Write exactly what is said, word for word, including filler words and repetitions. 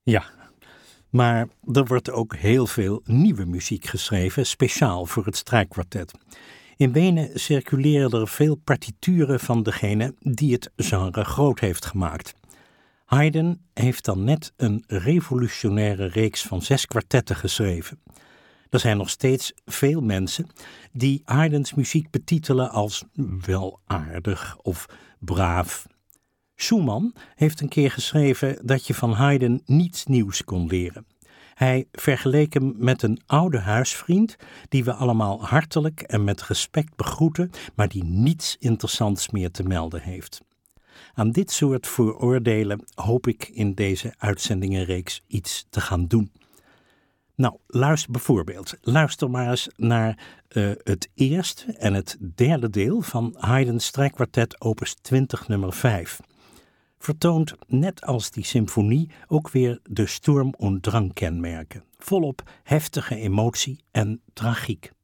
Ja, maar er wordt ook heel veel nieuwe muziek geschreven, speciaal voor het strijkkwartet. In Wenen circuleren er veel partituren van degene die het genre groot heeft gemaakt. Haydn heeft dan net een revolutionaire reeks van zes kwartetten geschreven. Er zijn nog steeds veel mensen die Haydns muziek betitelen als wel aardig of braaf. Schumann heeft een keer geschreven dat je van Haydn niets nieuws kon leren. Hij vergeleek hem met een oude huisvriend die we allemaal hartelijk en met respect begroeten, maar die niets interessants meer te melden heeft. Aan dit soort vooroordelen hoop ik in deze uitzendingenreeks iets te gaan doen. Nou, luister bijvoorbeeld, luister maar eens naar uh, het eerste en het derde deel van Haydn's strijkkwartet opus twintig nummer vijf. Vertoont net als die symfonie ook weer de Sturm- und Drang-kenmerken. Volop heftige emotie en tragiek.